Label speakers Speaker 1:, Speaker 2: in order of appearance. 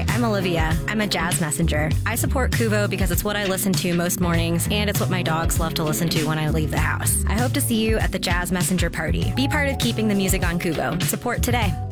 Speaker 1: Hi, I'm Olivia. I'm a jazz messenger. I support Kuvo because it's what I listen to most mornings, and it's what my dogs love to listen to when I leave the house. I hope to see you at the Jazz Messenger party. Be part of keeping the music on Kuvo. Support today.